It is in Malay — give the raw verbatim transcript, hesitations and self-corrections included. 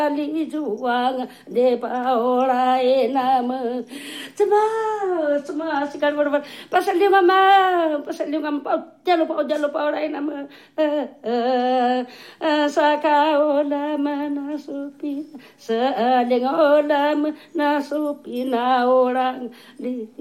juang de paolai nama cuma cuma sekarang berbuat pasal dia mama pasal dia mama jangan lupa jangan lupa olai nama sakaola manasupi sealing ola manasupi na orang di